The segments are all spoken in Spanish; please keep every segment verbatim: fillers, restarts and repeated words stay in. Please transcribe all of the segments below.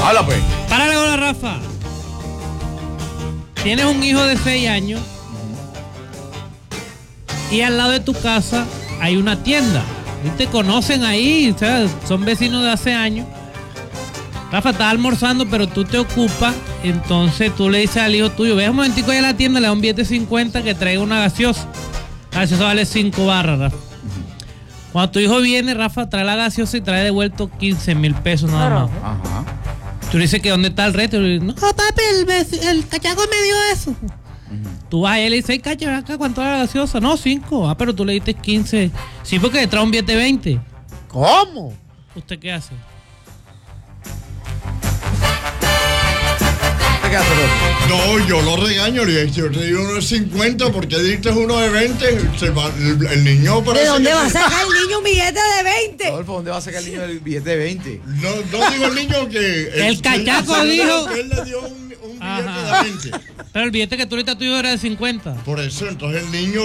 Habla pues. Párale ahora, Rafa. Tienes un hijo de seis años y al lado de tu casa hay una tienda. Y te conocen ahí, o sea, son vecinos de hace años. Rafa, estás almorzando, pero tú te ocupas. Entonces tú le dices al hijo tuyo, ve un momentico ahí a la tienda, le da un billete de cincuenta que traiga una gaseosa. La gaseosa vale cinco barras, Rafa. Cuando tu hijo viene, Rafa, trae la gaseosa y trae devuelto quince mil pesos nada más. Ajá. Tú le dices que dónde está el resto. Y le dices, no, papi, el, el cachaco me dio eso. Uh-huh. Tú vas a él y le dices, cacha, acá, ¿cuánto era la gaseosa? No, cinco. Ah, pero tú le diste quince. Sí, porque le trae un billete de veinte. ¿Cómo? ¿Usted qué hace? ¿Qué hace, No, yo lo regaño, yo te digo uno de cincuenta porque diste uno de veinte, se va, el, el niño parece. ¿De dónde que va a se... sacar el niño un billete de veinte? Rodolfo, ¿dónde va a sacar el niño el billete de veinte? No, no digo el niño que... El, el cachaco él, dijo... Que él le dio un, un billete Ajá. de veinte. Pero el billete que tú ahorita tuyo era de cincuenta. Por eso, entonces el niño...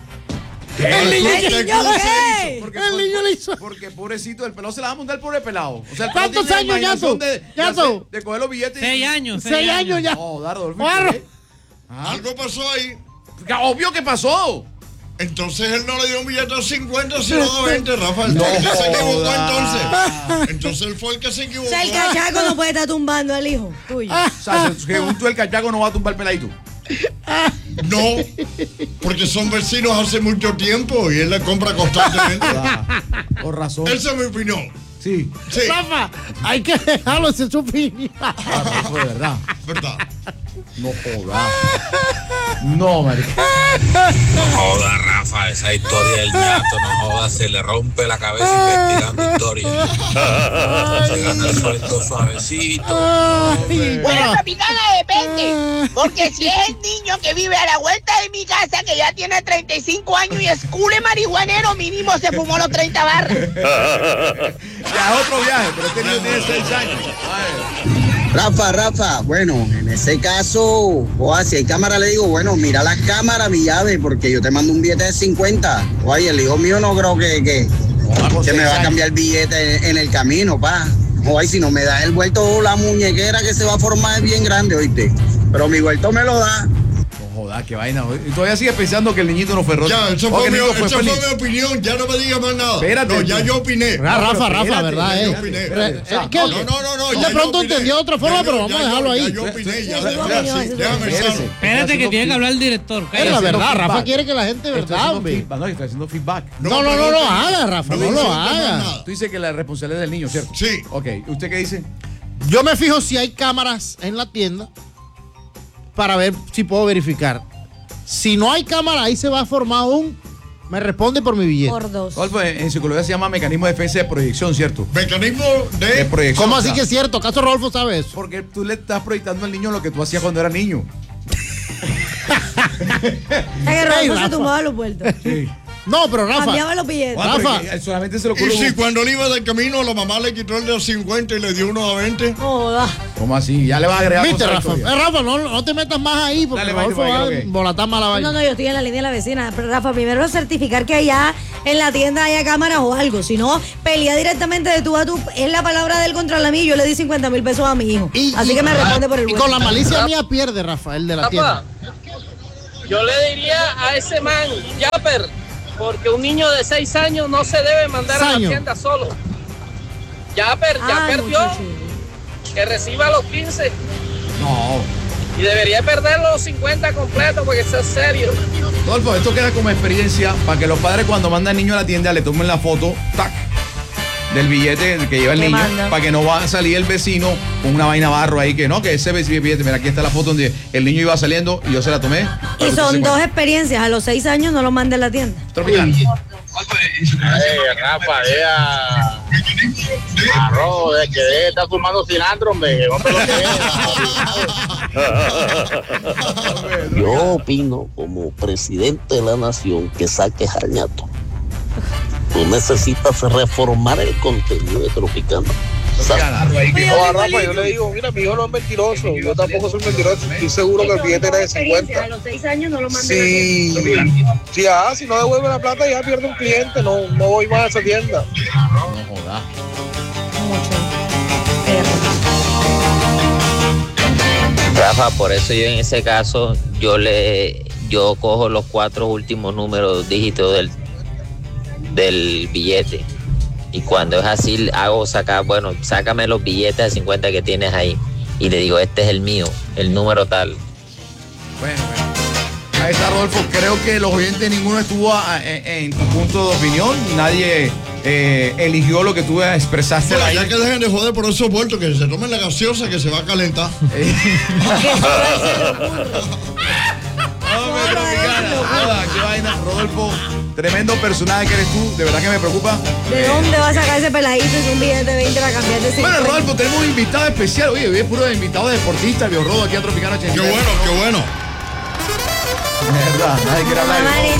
El niño, ¿El niño qué? Porque, El niño le hizo. Porque pobrecito, el pelado se la va a montar por el pelado. O sea, el ¿Cuántos pelado tiene años, la imaginación Yato? De, de, Yato. hacer- de coger los billetes. y- Seis años. Seis años ya. No, da, Rodolfo. Claro. ¿qué? Ah, Algo pasó ahí. Obvio que pasó. Entonces él no le dio un billete de cincuenta, sino de veinte, Rafa. No Él se equivocó joda. entonces. Entonces él fue el que se equivocó. O sea, el cachaco no puede estar tumbando al hijo tuyo. O sea, según tú, el cachaco no va a tumbar el peladito. No, porque son vecinos hace mucho tiempo y él le compra constantemente. Ah, por razón. Esa es mi opinión. Sí. Sí, Rafa, hay que dejarlo en su opinión. Ah, Rodolfo, de verdad. verdad. No joda. No, marica. No joda, Rafa, esa historia del ñato, no joda, se le rompe la cabeza investigando historias. Se gana el sueldo suavecito. Ay, Bueno, pero- capitana, depende. Porque si es el niño que vive a la vuelta de mi casa, que ya tiene treinta y cinco años y es cule marihuanero, mínimo se fumó los treinta barras. Ya es otro viaje, pero este niño tiene seis años. Ay. Rafa, Rafa, bueno, en ese caso, o si hay cámara, le digo, bueno, mira las cámaras, mi llave, porque yo te mando un billete de cincuenta. Oye, el hijo mío no creo que, que, que me va a cambiar el billete en, en el camino, pa. Oye, si no me das el vuelto, la muñequera que se va a formar es bien grande, oíste. Pero mi vuelto me lo da. No joda, qué vaina. Y todavía sigue pensando que el niñito no fue roto. Ya, eso O fue, que el mi, niño fue esa feliz. fue mi opinión. Ya no me digas más nada. Espérate, no, ya tú. yo opiné. Ra- Rafa, pero Rafa, espérate, ¿verdad? ya eh? yo opiné. Pero, O sea, es que No, él- no, no, no. él ya de yo pronto opiné. entendió de otra forma, Ya yo- pero vamos a ya dejarlo yo- ahí. Ya yo opiné, ya. Eso es ya, opinión, sí, eso es déjame opinión. pensar. Espérate que tiene que hablar el director. Es cállate. la haciendo verdad, Rafa feedback. quiere que la gente, Estoy ¿verdad, haciendo hombre? feedback. No, está haciendo feedback. No, no, no pero lo opiné. haga, Rafa, no lo insultes más haga. nada. Tú dices que la responsabilidad es del niño, ¿cierto? Sí. Ok, ¿usted qué dice? Yo me fijo si hay cámaras en la tienda para ver si puedo verificar. Si no hay cámara, ahí se va a formar un... Me responde por mi billete. Por dos. Rodolfo, en en psicología se llama mecanismo de defensa de proyección, ¿cierto? Mecanismo De de... proyección. ¿Cómo o así sea, que es cierto? ¿Acaso Rodolfo sabe eso? Porque tú le estás proyectando al niño lo que tú hacías cuando era niño. O sea, que Rodolfo Rafa. se tumbaba los vueltos. Sí. No, pero Rafa... Cambiaba los billetes. Ah, Rafa. porque solamente se le ocurre. Y si un- cuando él iba del camino, la mamá le quitó el de cincuenta y le dio uno de veinte. Joda. ¿Cómo así? Ya le vas a agregar ¿Viste, cosas a la Rafa? Eh, historia. Rafa, no, no te metas más ahí porque Dale, Rodolfo maestro, va ¿qué es a lo que? volatar más la vaina. No, no, yo estoy en la línea de la vecina. Pero Rafa, primero certificar que allá en la tienda haya cámaras o algo. Si no, pelea directamente de tú a tú. Es la palabra de él contra la mía. Yo le di cincuenta mil pesos a mi hijo. Y- Así y- que me responde por el Y vuelto. con la malicia mía pierde, Rafa, el de la tienda. Yo le diría a ese man, Japper, porque un niño de seis años no se debe mandar a Años. la tienda solo. Japper, ya Ay, perdió, muchacho. que reciba los quince No. y debería perder los cincuenta completos porque eso es serio. Rodolfo, esto queda como experiencia para que los padres cuando mandan al niño a la tienda le tomen la foto, tac, del billete que lleva el Le niño, mandan. para que no va a salir el vecino con una vaina barro ahí, que no, que ese billete, mira, aquí está la foto donde el niño iba saliendo y yo se la tomé. Y para que usted son se dos cuente. experiencias. A los seis años no lo mande a la tienda. Tropical. Eh, Rafa, ella. Arroz, de que deje de estar fumando cilantro, hombre. Que no te lo quede. Yo opino como presidente de la nación que saques al ñato. Tú necesitas reformar el contenido de Tropicana. No, Rafa, yo le digo, mira, mi hijo no es mentiroso. Yo tampoco soy mentiroso. Estoy seguro que el billete era de cincuenta. A los seis años no lo mande Sí, sí, ah, si no devuelve la plata ya pierde un cliente. No, no voy más a esa tienda. No joda. Mucho. Perro. Rafa, por eso yo en ese caso, yo le yo cojo los cuatro últimos números dígitos del, del billete. Y cuando es así, hago sacar, bueno, sácame los billetes de cincuenta que tienes ahí. Y le digo, este es el mío, el número tal. Bueno, bueno. Ahí está, Rodolfo. Creo que los oyentes, ninguno estuvo a, en, en tu punto de opinión. Nadie eh, eligió lo que tú expresaste. Bueno, ya que dejen de joder por esos vueltos, que se tomen la gaseosa que se va a calentar. Hombre, Tropicana, joda, qué vaina, Rodolfo. Tremendo personaje que eres tú, de verdad que me preocupa. ¿De dónde va a sacar ese peladito si un billete de veinte para cambiar de cincuenta? Bueno, Rodolfo, tenemos un invitado especial. Oye, hoy es puro invitado deportista, Bio Rodo, aquí a Tropicana ochenta y tres. Qué bueno, qué bueno. Es verdad, nadie quiere hablar.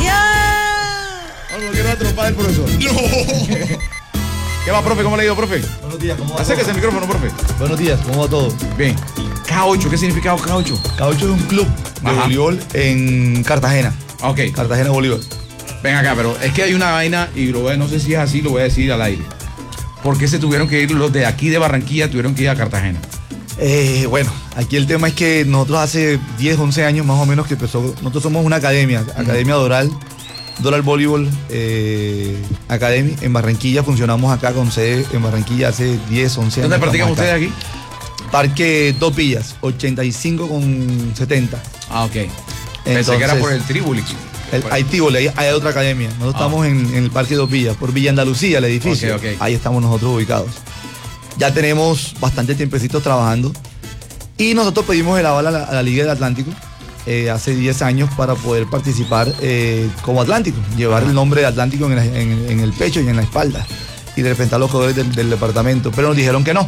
¡Amarillo! No, no quiero atropar el profesor. No. ¿Qué va, profe? ¿Cómo le ha ido, profe? Buenos días, ¿cómo va? Acérquese el micrófono, profe. Buenos días, ¿cómo va todo? Bien. K ocho, ¿qué significa K ocho? K ocho es un club de Ajá. voleibol en Cartagena. Ok. Cartagena Bolívar. Ven acá, pero es que hay una vaina, y lo voy a- no sé si es así, lo voy a decir al aire. ¿Por qué se tuvieron que ir los de aquí de Barranquilla, tuvieron que ir a Cartagena? Eh, bueno, aquí el tema es que nosotros hace diez, once años más o menos que empezó, nosotros somos una academia, Academia Doral, Doral Voleibol eh, Academy en Barranquilla, funcionamos acá con sede en Barranquilla hace diez, once años. ¿Dónde practican estamos ustedes acá. aquí? Parque Dos Villas, ochenta y cinco con setenta. Ah, ok. Pensé que era por el Tribuli. El, hay Tívoli, hay, hay otra academia. Nosotros Ah. estamos en, en el Parque Dos Villas, por Villa Andalucía, el edificio. Ok, ok. Ahí estamos nosotros ubicados. Ya tenemos bastante tiempecitos trabajando. Y nosotros pedimos el aval a la, a la Liga del Atlántico eh, hace diez años para poder participar eh, como Atlántico, llevar el nombre de Atlántico en, la- en- en el pecho y en la espalda y de representar los jugadores del, del departamento. Pero nos dijeron que no.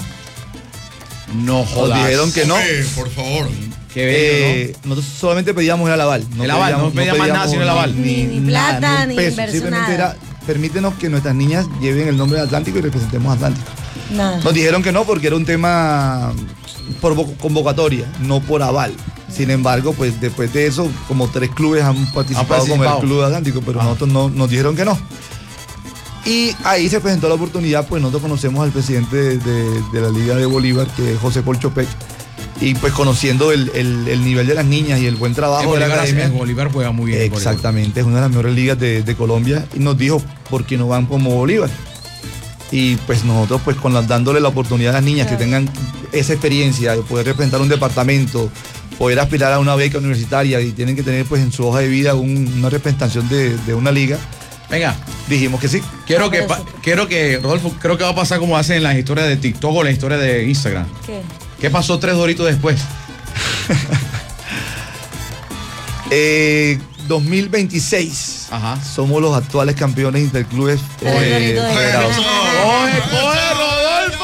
No jodas. Nos dijeron que no. Oye, por favor. Qué bello, Eh, Nosotros solamente pedíamos el aval. El aval, no pedían más nada sino el aval. Ni- ni plata, nada, un ni peso. inversión, Simplemente nada. era, permítenos que nuestras niñas lleven el nombre de Atlántico y representemos a Atlántico. Nada. Nos dijeron que no porque era un tema por vo- convocatoria, no por aval. Sin embargo, pues después de eso, como tres clubes han participado, como participado. el Club Atlántico, pero Ah. nosotros no, nos dijeron que no. Y ahí se presentó la oportunidad, pues nosotros conocemos al presidente de, de- de la Liga de Bolívar, que es José Polchopec, y pues conociendo el, el- el nivel de las niñas y el buen trabajo En de la Bolívar, academia. en Bolívar juega muy bien. Exactamente, es una de las mejores ligas de, de Colombia y nos dijo, ¿por qué no van como Bolívar? Y pues nosotros pues con la- dándole la oportunidad a las niñas que tengan esa experiencia de poder representar un departamento, poder aspirar a una beca universitaria y tienen que tener pues en su hoja de vida un- una representación de, de una liga. Venga. Dijimos que sí. Quiero que, pa- quiero que, Rodolfo, creo que va a pasar como hacen en las historias de TikTok o las historias de Instagram. ¿Qué? ¿Qué pasó tres doritos después? Eh, dos mil veintiséis. Somos los actuales campeones interclubes eh, federados. ¡Oye, oye, Rodolfo!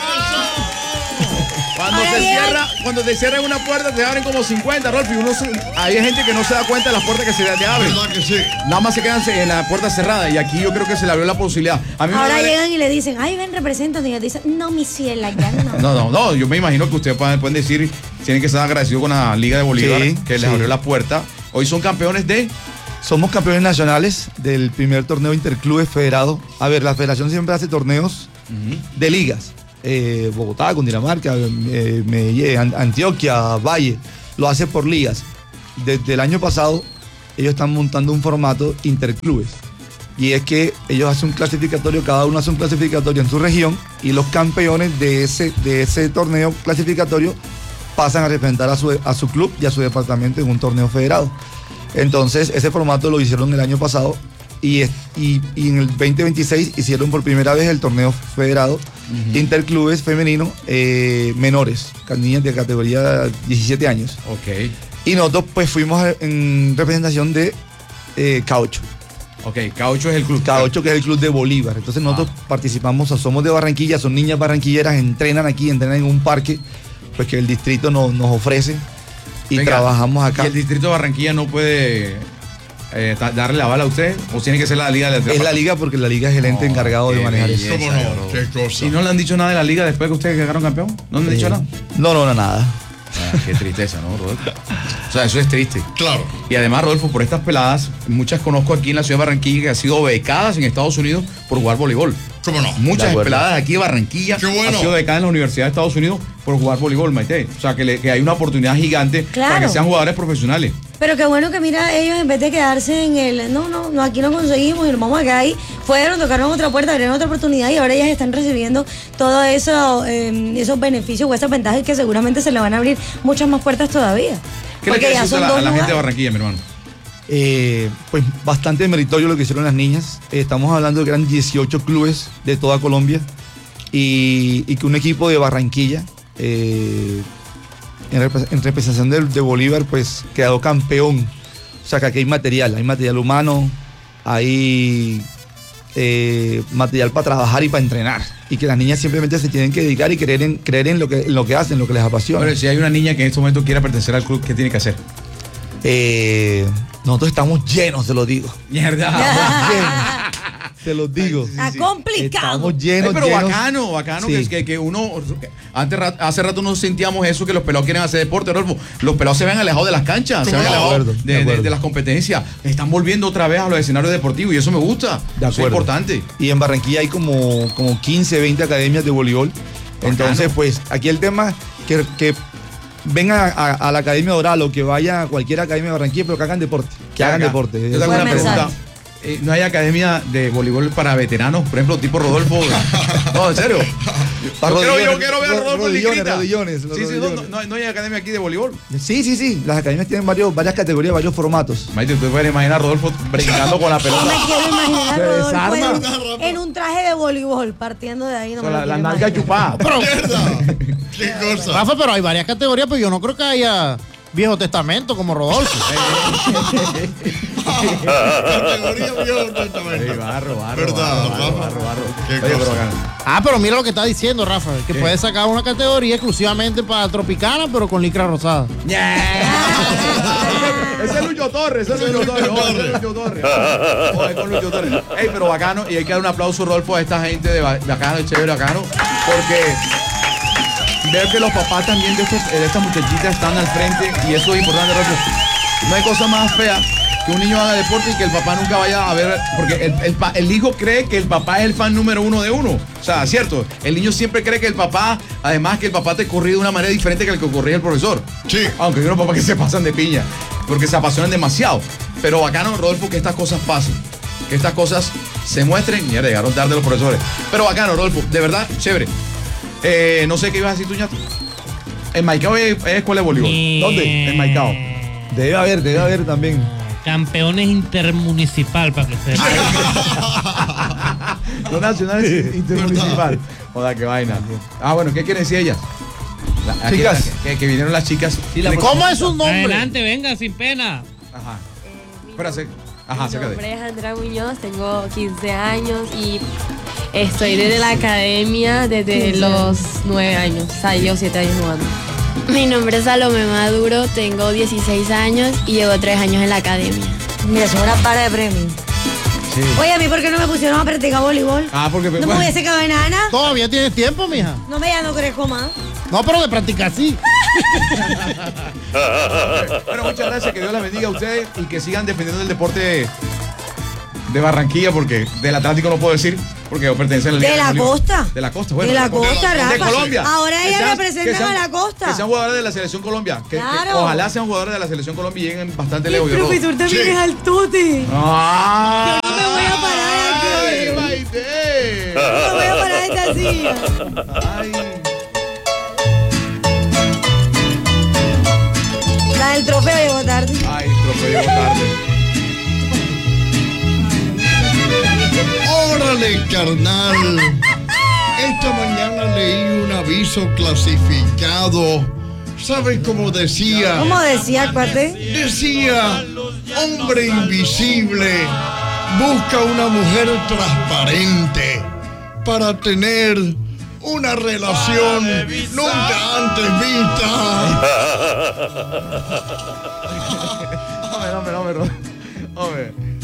Cuando Ahora se llegan- cierra, cuando te cierran una puerta te abren como cincuenta, Rodolfo, y uno se- hay gente que no se da cuenta de las puertas que se te abren. ¿Verdad que sí? Nada más se quedan en la puerta cerrada y aquí yo creo que se le abrió la posibilidad. A mí me Ahora duele- llegan y le dicen, ay, ven, representan. Y ellos dicen, no, mi ciela, ya no. No, no, no, yo me imagino que ustedes pueden, pueden decir, tienen que estar agradecidos con la Liga de Bolívar, Sí, que les sí. abrió la puerta. Hoy son campeones de... Somos campeones nacionales del primer torneo interclubes federado. A ver, la federación siempre hace torneos de ligas. Eh, Bogotá, Cundinamarca, eh, Medellín, An- Antioquia, Valle. Lo hace por ligas. Desde el año pasado, ellos están montando un formato interclubes. Y es que ellos hacen un clasificatorio, cada uno hace un clasificatorio en su región y los campeones de ese, de ese torneo clasificatorio pasan a representar a su, a su club y a su departamento en un torneo federado. Entonces, ese formato lo hicieron el año pasado y, es- y, y en el veinte veintiséis hicieron por primera vez el torneo federado interclubes femenino eh, menores, con niñas de categoría diecisiete años. Ok. Y nosotros pues fuimos a- en representación de eh, K ocho. Ok, K ocho es el club. K ocho que es el club de Bolívar. Entonces nosotros participamos, o sea, somos de Barranquilla, son niñas barranquilleras, entrenan aquí, entrenan en un parque pues que el distrito nos, nos ofrece y Venga, trabajamos acá. ¿Y el distrito de Barranquilla no puede eh, ta- darle la bala a usted? ¿O tiene que ser la liga de Es la liga porque la liga es el ente encargado de qué manejar eso. belleza, ¿Cómo no? bro. Qué cosa. ¿Y no le han dicho nada de la liga después que ustedes quedaron campeón? ¿No le han dicho Eh, nada? No, no, no, nada. Ah, qué tristeza, ¿no, Rodolfo? O sea, eso es triste. Claro. Y además, Rodolfo, por estas peladas, muchas conozco aquí en la ciudad de Barranquilla que han sido becadas en Estados Unidos por jugar voleibol. ¿Cómo no? Muchas peladas aquí de Barranquilla Qué bueno. han sido becadas en la Universidad de Estados Unidos por jugar voleibol, Maite. O sea, que, le, que hay una oportunidad gigante Claro. para que sean jugadores profesionales. Pero qué bueno que mira, ellos en vez de quedarse en el, no, no, no, aquí no conseguimos y nos vamos a quedar ahí, fueron, tocaron otra puerta, abrieron otra oportunidad y ahora ellas están recibiendo todos eso, eh, esos beneficios o esas ventajas que seguramente se le van a abrir muchas más puertas todavía. ¿Qué le Porque quieres ya decir son a la, dos a la gente de lugares. Barranquilla, mi hermano? Eh, pues bastante meritorio lo que hicieron las niñas. Eh, estamos hablando de que eran dieciocho clubes de toda Colombia y, y que un equipo de Barranquilla, eh, en, repre- en representación de, de Bolívar, pues quedó campeón. O sea que aquí hay material, hay material humano, hay eh, material para trabajar y para entrenar. Y que las niñas simplemente se tienen que dedicar y creer en, creer en, lo, que, en lo que hacen, lo que les apasiona. Pero si hay una niña que en este momento quiera pertenecer al club, ¿qué tiene que hacer? Eh, nosotros estamos llenos, te lo digo. Mierda. Estamos llenos, te lo digo. Está complicado. Estamos llenos, Ay, pero llenos. bacano, bacano, Sí. que, que, que uno, antes, ra- hace rato no sentíamos eso, que los pelados quieren hacer deporte, Rodolfo. Los pelados se ven alejados de las canchas, se ven De alejados acuerdo, de, de de- acuerdo. de las competencias. Están volviendo otra vez a los escenarios deportivos y eso me gusta. De Eso es acuerdo. importante. Y en Barranquilla hay como, como quince, veinte academias de voleibol. Entonces, pues, aquí el tema que, que vengan a, a- a la Academia Doral o que vaya a cualquier academia de Barranquilla, pero que hagan deporte. Que hagan Acá. deporte. Yo tengo Buen una mensaje. pregunta. Eh, ¿No hay academia de voleibol para veteranos? Por ejemplo, tipo Rodolfo. No, en serio. Para Yo quiero, yo rodillones, quiero ver a Rodolfo en rodillones, ligrita. rodillones, los Sí, sí, no, rodillones. no, no hay academia aquí de voleibol. Sí, sí, sí. Las academias tienen varios, varias categorías, varios formatos. Maite, tú puedes imaginar a Rodolfo brincando con la No pelota. me quiero imaginar a Se Rodolfo desarma. en, en un traje de voleibol, partiendo de ahí. No me Con lo la, la quiero nalga imaginar. chupada. Pero, ¿Qué cosa? Rafa, pero hay varias categorías, pero yo no creo que haya Viejo Testamento como Rodolfo. Categoría Viejo Testamento. Ey, barro, barro, ¿Verdad, barro, Rafa? barro, barro. Qué Oye, cosa. pero bacano. Ah, pero mira lo que está diciendo Rafa, que ¿Qué? puede sacar una categoría exclusivamente para Tropicana, pero con licra rosada. Ese es Lucho Torres, ese es Lucho Torres. Oye, ese es Lucho Torres. Oye, con Lucho Torres. Ey, pero bacano, y hay que dar un aplauso, Rodolfo, a esta gente de ba- bacano, de chévere, bacano, porque veo que los papás también de, estos, de estas muchachitas están al frente, y eso es importante, Rodolfo. No hay cosa más fea que un niño haga deporte y que el papá nunca vaya a ver, porque el, el, pa- el hijo cree que el papá es el fan número uno de uno. O sea, cierto, el niño siempre cree que el papá, además que el papá te corrige de una manera diferente que el que corrige el profesor. Sí. Aunque hay unos papás que se pasan de piña, porque se apasionan demasiado. Pero bacano, Rodolfo, que estas cosas pasen, que estas cosas se muestren. Mierda, llegaron tarde los profesores. Pero bacano, Rodolfo, de verdad, chévere. Eh, no sé qué ibas a decir tú, ñato. En Maicao es, es escuela de voleibol. Eh. ¿Dónde? En Maicao. Debe haber, debe haber también. Campeones intermunicipal, para que sepa. Los nacionales intermunicipal. Joda, qué vaina. Ah, bueno, ¿qué quieren decir ellas? La- aquí- Chicas. Que, que vinieron las chicas. ¿Cómo es su nombre? Adelante, venga, sin pena. Ajá. Espérate. Ajá, Mi acércate. nombre es Andrea Muñoz, tengo quince años y estoy desde la academia desde quince los nueve años. O sea, yo siete años jugando. Mi nombre es Salomé Maduro, tengo dieciséis años y llevo tres años en la academia. Mira, son una para de premios. Sí. Oye, ¿a mí por qué no me pusieron a practicar voleibol? Ah, porque ¿No me hubiese quedado enana? Todavía tienes tiempo, mija. No me ya no crezco más. No, pero de practicar sí. Bueno, muchas gracias, que Dios la bendiga a ustedes y que sigan defendiendo el deporte de Barranquilla, porque del Atlántico no puedo decir, porque yo pertenece a la Liga De la Bolívar. costa. De la costa, bueno. De la costa, De Rafa. Colombia. Ahora Que ellas sean- representan que sean- a la costa. Que sean jugadores de la Selección Colombia. Que, que Claro. ojalá sean jugadores de la Selección Colombia y lleguen bastante Y lejos. el yo profesor lo- también Sí. es altote. ¡Ah! Yo no me voy a parar aquí. ¡Ay, Maite! No me voy a parar de esta silla. ¡Ay! La del trofeo llegó tarde. ¡Ay, trofeo llegó tarde! ¡Órale, carnal! Esta mañana leí un aviso clasificado. ¿Sabes cómo decía? ¿Cómo decía, cuate? Decía, hombre invisible busca una mujer transparente para tener una relación nunca antes vista. Hombre, hombre, hombre, hombre.